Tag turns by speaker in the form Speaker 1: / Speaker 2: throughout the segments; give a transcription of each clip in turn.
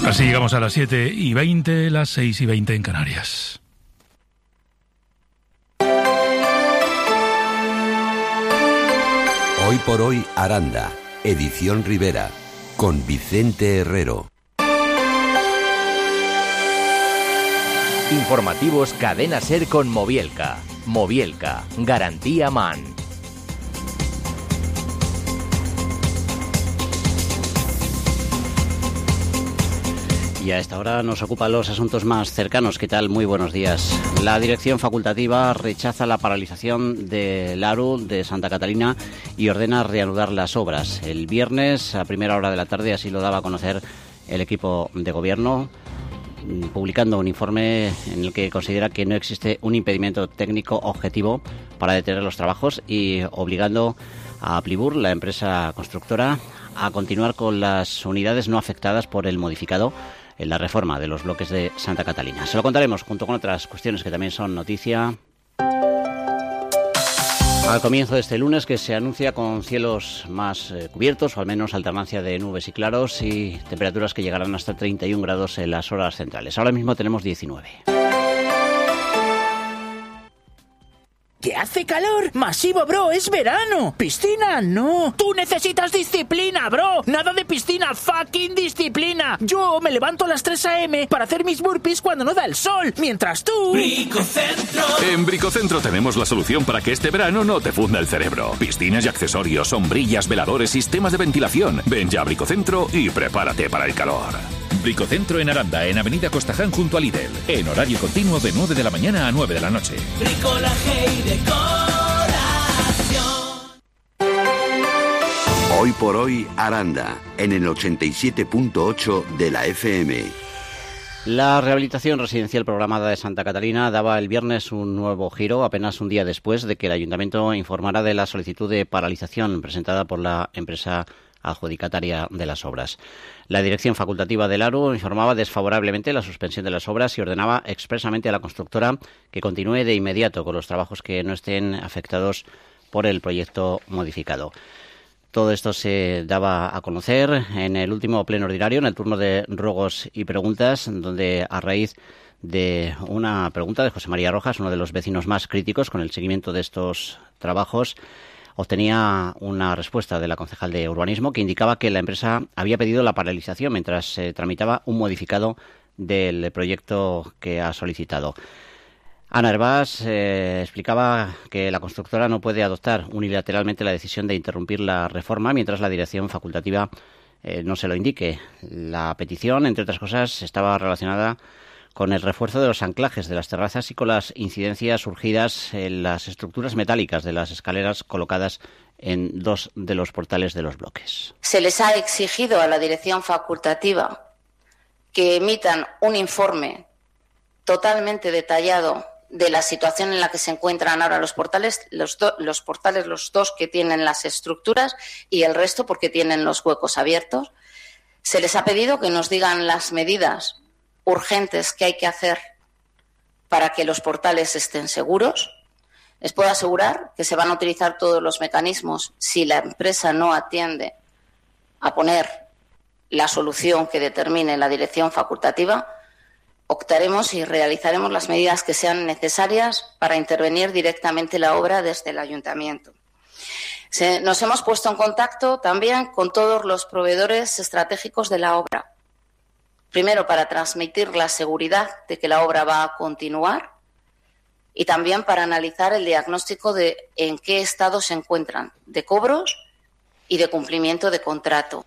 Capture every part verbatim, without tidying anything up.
Speaker 1: Así llegamos a las siete y veinte, las seis y veinte en Canarias.
Speaker 2: Hoy por hoy, Aranda, edición Rivera, con Vicente Herrero.
Speaker 3: Informativos Cadena Ser con Movielca. Movielca, garantía MAN.
Speaker 4: Y a esta hora nos ocupan los asuntos más cercanos. ¿Qué tal? Muy buenos días. La dirección facultativa rechaza la paralización del ARU de Santa Catalina y ordena reanudar las obras. El viernes, a primera hora de la tarde, así lo daba a conocer el equipo de gobierno, publicando un informe en el que considera que no existe un impedimento técnico objetivo para detener los trabajos y obligando a Plibur, la empresa constructora, a continuar con las unidades no afectadas por el modificado en la reforma de los bloques de Santa Catalina. Se lo contaremos junto con otras cuestiones que también son noticia al comienzo de este lunes, que se anuncia con cielos más eh, cubiertos, o al menos alternancia de nubes y claros, y temperaturas que llegarán hasta treinta y un grados en las horas centrales. Ahora mismo tenemos diecinueve.
Speaker 5: ¿Que hace calor? ¡Masivo, bro! ¡Es verano! ¡Piscina! ¡No! ¡Tú necesitas disciplina, bro! ¡Nada de piscina! ¡Fucking disciplina! Yo me levanto a las tres a eme para hacer mis burpees cuando no da el sol, mientras tú...
Speaker 6: Bricocentro. En Bricocentro tenemos la solución para que este verano no te funda el cerebro. Piscinas y accesorios, sombrillas, veladores, sistemas de ventilación. Ven ya a Bricocentro y prepárate para el calor.
Speaker 7: Bricocentro en Aranda, en Avenida Costaján junto a Lidl. En horario continuo de nueve de la mañana a nueve de la noche.
Speaker 6: Bricolaje y decoración.
Speaker 2: Hoy por hoy, Aranda, en el ochenta y siete punto ocho de la F M.
Speaker 4: La rehabilitación residencial programada de Santa Catalina daba el viernes un nuevo giro, apenas un día después de que el Ayuntamiento informara de la solicitud de paralización presentada por la empresa adjudicataria de las obras. La dirección facultativa del ARU informaba desfavorablemente la suspensión de las obras y ordenaba expresamente a la constructora que continúe de inmediato con los trabajos que no estén afectados por el proyecto modificado. Todo esto se daba a conocer en el último pleno ordinario, en el turno de ruegos y preguntas, donde a raíz de una pregunta de José María Rojas, uno de los vecinos más críticos con el seguimiento de estos trabajos, obtenía una respuesta de la concejal de urbanismo que indicaba que la empresa había pedido la paralización mientras se tramitaba un modificado del proyecto que ha solicitado. Ana Hervás eh, explicaba que la constructora no puede adoptar unilateralmente la decisión de interrumpir la reforma mientras la dirección facultativa eh, no se lo indique. La petición, entre otras cosas, estaba relacionada con el refuerzo de los anclajes de las terrazas y con las incidencias surgidas en las estructuras metálicas de las escaleras colocadas en dos de los portales de los bloques.
Speaker 8: Se les ha exigido a la dirección facultativa que emitan un informe totalmente detallado de la situación en la que se encuentran ahora los portales, los, do, los portales, los dos que tienen las estructuras y el resto porque tienen los huecos abiertos. Se les ha pedido que nos digan las medidas urgentes que hay que hacer para que los portales estén seguros. Les puedo asegurar que se van a utilizar todos los mecanismos si la empresa no atiende a poner la solución que determine la dirección facultativa. Optaremos y realizaremos las medidas que sean necesarias para intervenir directamente la obra desde el ayuntamiento. Se, nos hemos puesto en contacto también con todos los proveedores estratégicos de la obra. Primero, para transmitir la seguridad de que la obra va a continuar y también para analizar el diagnóstico de en qué estado se encuentran de cobros y de cumplimiento de contrato.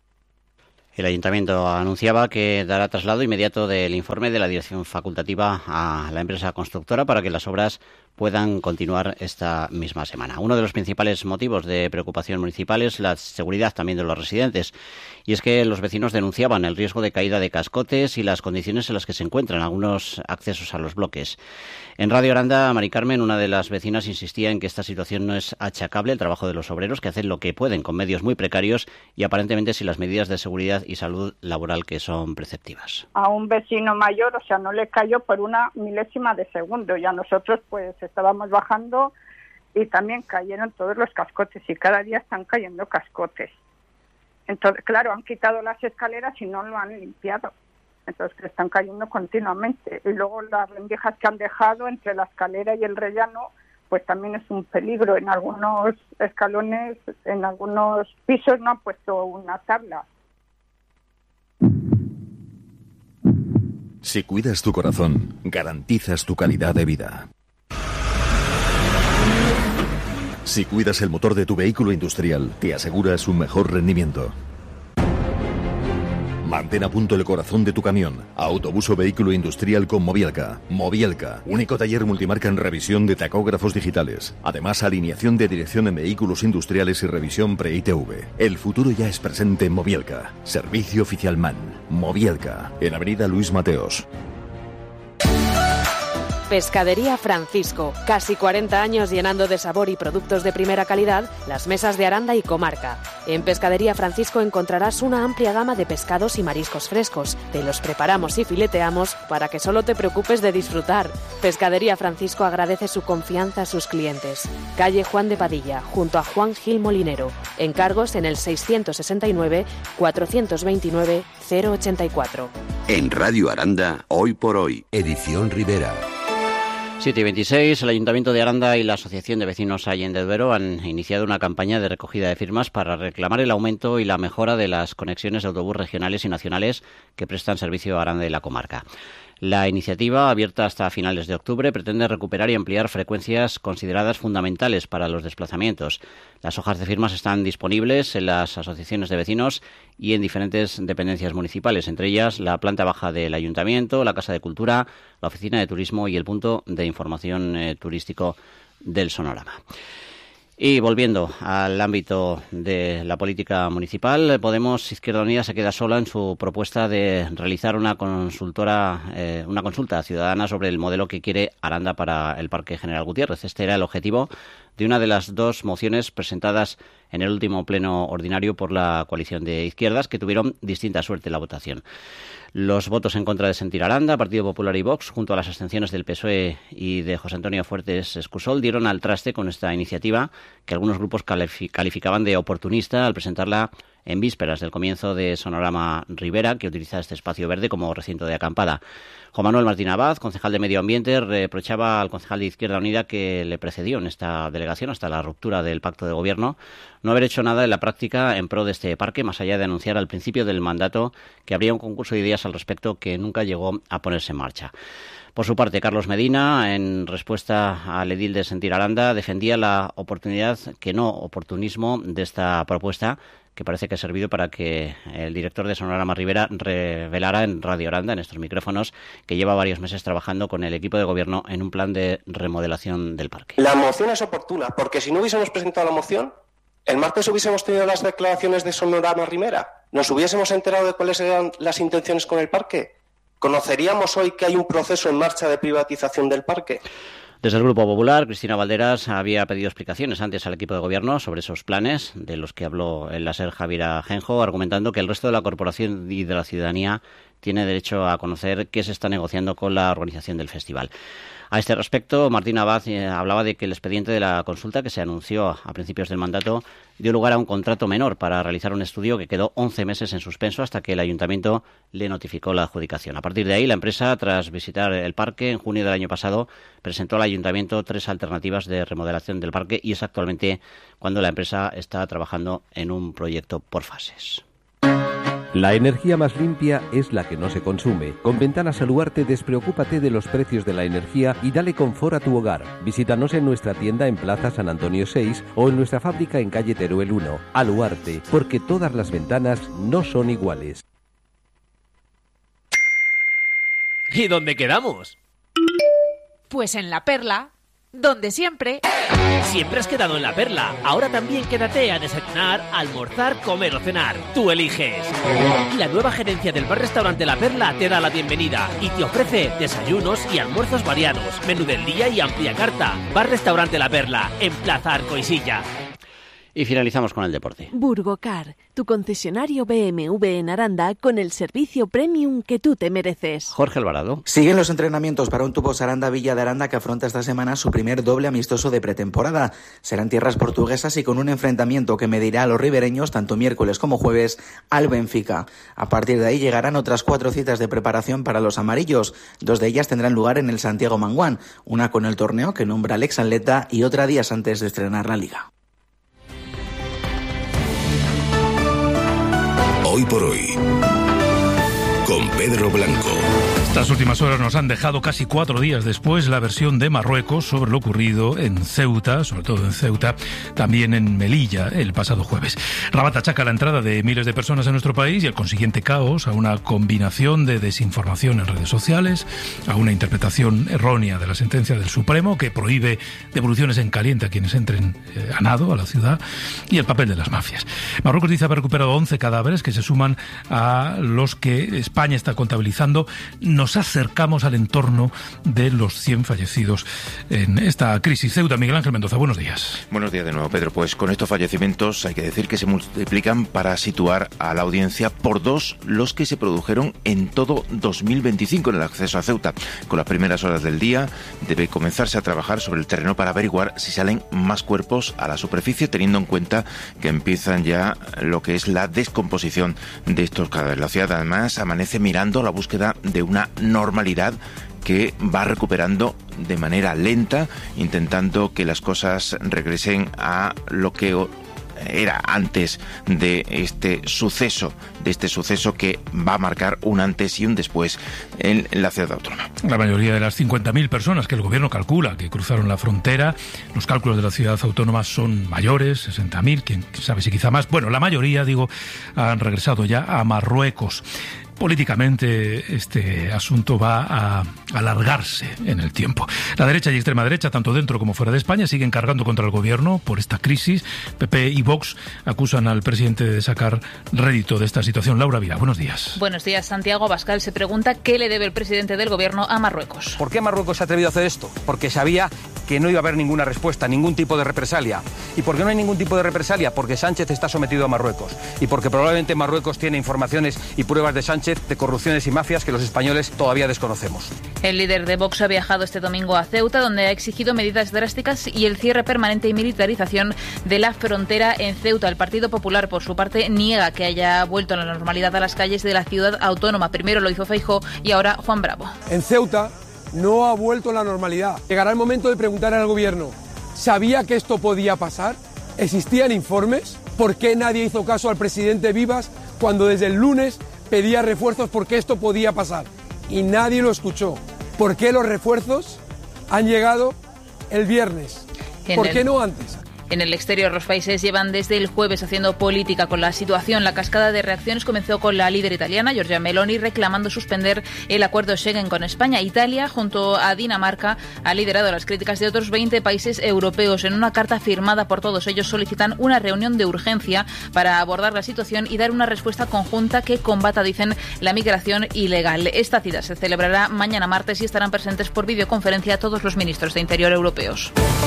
Speaker 4: El Ayuntamiento anunciaba que dará traslado inmediato del informe de la dirección facultativa a la empresa constructora para que las obras puedan continuar esta misma semana. Uno de los principales motivos de preocupación municipal es la seguridad también de los residentes. Y es que los vecinos denunciaban el riesgo de caída de cascotes y las condiciones en las que se encuentran algunos accesos a los bloques. En Radio Aranda, Mari Carmen, una de las vecinas, insistía en que esta situación no es achacable al trabajo de los obreros, que hacen lo que pueden con medios muy precarios y aparentemente sin las medidas de seguridad y salud laboral que son preceptivas.
Speaker 9: A un vecino mayor, o sea, no le cayó por una milésima de segundo y a nosotros pues estábamos bajando y también cayeron todos los cascotes y cada día están cayendo cascotes. Entonces, claro, han quitado las escaleras y no lo han limpiado. entonces que están cayendo continuamente. Y luego las rendijas que han dejado entre la escalera y el rellano, pues también es un peligro. En algunos escalones, en algunos pisos no han puesto una tabla.
Speaker 10: Si cuidas tu corazón, garantizas tu calidad de vida. Si cuidas el motor de tu vehículo industrial, te aseguras un mejor rendimiento. Mantén a punto el corazón de tu camión. Autobús o vehículo industrial con Mobielka. Mobielka, único taller multimarca en revisión de tacógrafos digitales. Además, alineación de dirección en vehículos industriales y revisión pre-I T V. El futuro ya es presente en Mobielka. Servicio oficial MAN. Mobielka, en Avenida Luis Mateos.
Speaker 11: Pescadería Francisco, casi cuarenta años llenando de sabor y productos de primera calidad las mesas de Aranda y comarca. En Pescadería Francisco encontrarás una amplia gama de pescados y mariscos frescos. Te los preparamos y fileteamos para que solo te preocupes de disfrutar. Pescadería Francisco agradece su confianza a sus clientes. Calle Juan de Padilla, junto a Juan Gil Molinero. Encargos en el seiscientos sesenta y nueve, cuatrocientos veintinueve, cero ochenta y cuatro.
Speaker 2: En Radio Aranda, Hoy por Hoy, edición Rivera.
Speaker 4: siete y veintiséis, el Ayuntamiento de Aranda y la Asociación de Vecinos Allende Duero han iniciado una campaña de recogida de firmas para reclamar el aumento y la mejora de las conexiones de autobús regionales y nacionales que prestan servicio a Aranda y la comarca. La iniciativa, abierta hasta finales de octubre, pretende recuperar y ampliar frecuencias consideradas fundamentales para los desplazamientos. Las hojas de firmas están disponibles en las asociaciones de vecinos y en diferentes dependencias municipales, entre ellas la planta baja del Ayuntamiento, la Casa de Cultura, la Oficina de Turismo y el punto de información eh, turístico del Sonorama. Y volviendo al ámbito de la política municipal, Podemos Izquierda Unida se queda sola en su propuesta de realizar una consultora, eh, una consulta ciudadana sobre el modelo que quiere Aranda para el Parque General Gutiérrez. Este era el objetivo de una de las dos mociones presentadas en el último pleno ordinario por la coalición de izquierdas, que tuvieron distinta suerte en la votación. Los votos en contra de Sentir Aranda, Partido Popular y Vox, junto a las abstenciones del P S O E y de José Antonio Fuertes Escusol, dieron al traste con esta iniciativa que algunos grupos calificaban de oportunista al presentarla en vísperas del comienzo de Sonorama Rivera, que utiliza este espacio verde como recinto de acampada. Juan Manuel Martín Abad, concejal de Medio Ambiente, reprochaba al concejal de Izquierda Unida, que le precedió en esta delegación hasta la ruptura del pacto de gobierno, no haber hecho nada en la práctica en pro de este parque, más allá de anunciar al principio del mandato que habría un concurso de ideas al respecto que nunca llegó a ponerse en marcha. Por su parte, Carlos Medina, en respuesta al edil de Sentir Aranda, defendía la oportunidad, que no oportunismo, de esta propuesta, que parece que ha servido para que el director de Sonorama Rivera revelara en Radio Aranda, en estos micrófonos, que lleva varios meses trabajando con el equipo de gobierno en un plan de remodelación del parque.
Speaker 12: La moción es oportuna, porque si no hubiésemos presentado la moción, el martes hubiésemos tenido las declaraciones de Sonorama Rivera, nos hubiésemos enterado de cuáles eran las intenciones con el parque, ¿conoceríamos hoy que hay un proceso en marcha de privatización del parque?
Speaker 4: Desde el Grupo Popular, Cristina Valderas había pedido explicaciones antes al equipo de gobierno sobre esos planes, de los que habló el láser Javier Ajenjo, argumentando que el resto de la corporación y de la ciudadanía tiene derecho a conocer qué se está negociando con la organización del festival. A este respecto, Martín Abad eh, hablaba de que el expediente de la consulta, que se anunció a principios del mandato, dio lugar a un contrato menor para realizar un estudio que quedó once meses en suspenso hasta que el ayuntamiento le notificó la adjudicación. A partir de ahí, la empresa, tras visitar el parque en junio del año pasado, presentó al ayuntamiento tres alternativas de remodelación del parque, y es actualmente cuando la empresa está trabajando en un proyecto por fases.
Speaker 13: La energía más limpia es la que no se consume. Con Ventanas Aluarte despreocúpate de los precios de la energía y dale confort a tu hogar. Visítanos en nuestra tienda en Plaza San Antonio seis o en nuestra fábrica en calle Teruel uno. Aluarte, porque todas las ventanas no son iguales.
Speaker 14: ¿Y dónde quedamos?
Speaker 15: Pues en La Perla, donde siempre...
Speaker 14: Siempre has quedado en La Perla. Ahora también quédate a desayunar, almorzar, comer o cenar. Tú eliges. La nueva gerencia del bar-restaurante La Perla te da la bienvenida y te ofrece desayunos y almuerzos variados, menú del día y amplia carta. Bar-restaurante La Perla, en Plaza Arcoisilla.
Speaker 4: Y finalizamos con el deporte.
Speaker 16: Burgocar, tu concesionario B M W en Aranda con el servicio premium que tú te mereces.
Speaker 4: Jorge Alvarado.
Speaker 17: Siguen los entrenamientos para un Tubos Aranda Villa de Aranda que afronta esta semana su primer doble amistoso de pretemporada. Serán tierras portuguesas y con un enfrentamiento que medirá a los ribereños tanto miércoles como jueves al Benfica. A partir de ahí llegarán otras cuatro citas de preparación para los amarillos. Dos de ellas tendrán lugar en el Santiago Manguán, una con el torneo que nombra Alex Anleta y otra días antes de estrenar la liga.
Speaker 18: Hoy por hoy, con Pedro Blanco.
Speaker 1: Estas últimas horas nos han dejado casi cuatro días después la versión de Marruecos sobre lo ocurrido en Ceuta, sobre todo en Ceuta, también en Melilla el pasado jueves. Rabat achaca la entrada de miles de personas en nuestro país y el consiguiente caos a una combinación de desinformación en redes sociales, a una interpretación errónea de la sentencia del Supremo que prohíbe devoluciones en caliente a quienes entren eh, a nado a la ciudad y el papel de las mafias. Marruecos dice haber recuperado once cadáveres que se suman a los que España está contabilizando. Nos acercamos al entorno de los cien fallecidos en esta crisis. Ceuta, Miguel Ángel Mendoza, buenos días.
Speaker 19: Buenos días de nuevo, Pedro. Pues con estos fallecimientos hay que decir que se multiplican para situar a la audiencia por dos los que se produjeron en todo dos mil veinticinco en el acceso a Ceuta. Con las primeras horas del día debe comenzarse a trabajar sobre el terreno para averiguar si salen más cuerpos a la superficie, teniendo en cuenta que empiezan ya lo que es la descomposición de estos cadáveres. La ciudad además amanece mirando la búsqueda de una normalidad que va recuperando de manera lenta, intentando que las cosas regresen a lo que era antes de este suceso, de este suceso que va a marcar un antes y un después en la ciudad autónoma.
Speaker 1: La mayoría de las cincuenta mil personas que el gobierno calcula que cruzaron la frontera, los cálculos de la ciudad autónoma son mayores, sesenta mil, quién sabe si quizá más. Bueno, la mayoría, digo, han regresado ya a Marruecos. Políticamente este asunto va a alargarse en el tiempo. La derecha y extrema derecha, tanto dentro como fuera de España, siguen cargando contra el gobierno por esta crisis. P P y Vox acusan al presidente de sacar rédito de esta situación. Laura Vila, buenos días.
Speaker 20: Buenos días. Santiago Abascal se pregunta qué le debe el presidente del gobierno a Marruecos.
Speaker 21: ¿Por qué Marruecos se ha atrevido a hacer esto? Porque sabía que no iba a haber ninguna respuesta, ningún tipo de represalia. ¿Y por qué no hay ningún tipo de represalia? Porque Sánchez está sometido a Marruecos. Y porque probablemente Marruecos tiene informaciones y pruebas de Sánchez de corrupciones y mafias que los españoles todavía desconocemos.
Speaker 20: El líder de Vox ha viajado este domingo a Ceuta, donde ha exigido medidas drásticas y el cierre permanente y militarización de la frontera en Ceuta. El Partido Popular, por su parte, niega que haya vuelto a la normalidad a las calles de la ciudad autónoma. Primero lo hizo Feijóo y ahora Juan Bravo.
Speaker 22: En Ceuta no ha vuelto a la normalidad. Llegará el momento de preguntar al gobierno, ¿sabía que esto podía pasar? ¿Existían informes? ¿Por qué nadie hizo caso al presidente Vivas cuando desde el lunes pedía refuerzos porque esto podía pasar? Y nadie lo escuchó. ¿Por qué los refuerzos han llegado el viernes? ¿Por qué no antes?
Speaker 20: En el exterior, los países llevan desde el jueves haciendo política con la situación. La cascada de reacciones comenzó con la líder italiana, Giorgia Meloni, reclamando suspender el acuerdo Schengen con España. Italia, junto a Dinamarca, ha liderado las críticas de otros veinte países europeos. En una carta firmada por todos ellos, solicitan una reunión de urgencia para abordar la situación y dar una respuesta conjunta que combata, dicen, la migración ilegal. Esta cita se celebrará mañana martes y estarán presentes por videoconferencia todos los ministros de Interior europeos.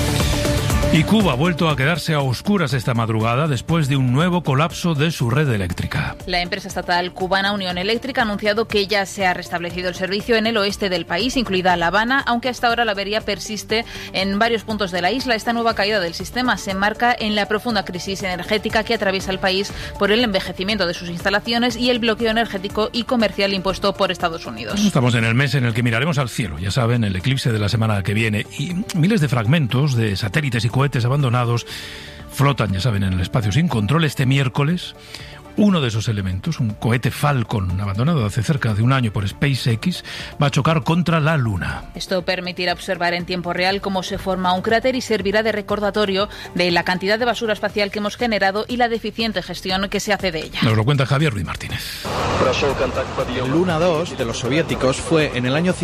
Speaker 1: Y Cuba ha vuelto a quedarse a oscuras esta madrugada después de un nuevo colapso de su red eléctrica.
Speaker 20: La empresa estatal cubana Unión Eléctrica ha anunciado que ya se ha restablecido el servicio en el oeste del país, incluida La Habana, aunque hasta ahora la avería persiste en varios puntos de la isla. Esta nueva caída del sistema se enmarca en la profunda crisis energética que atraviesa el país por el envejecimiento de sus instalaciones y el bloqueo energético y comercial impuesto por Estados Unidos.
Speaker 1: Estamos en el mes en el que miraremos al cielo, ya saben, el eclipse de la semana que viene, y miles de fragmentos de satélites y cohetes abandonados flotan, ya saben, en el espacio sin control. Este miércoles, uno de esos elementos, un cohete Falcon abandonado hace cerca de un año por SpaceX, va a chocar contra la Luna.
Speaker 20: Esto permitirá observar en tiempo real cómo se forma un cráter y servirá de recordatorio de la cantidad de basura espacial que hemos generado y la deficiente gestión que se hace de ella.
Speaker 1: Nos lo cuenta Javier Ruiz Martínez.
Speaker 23: El Luna dos de los soviéticos fue en el año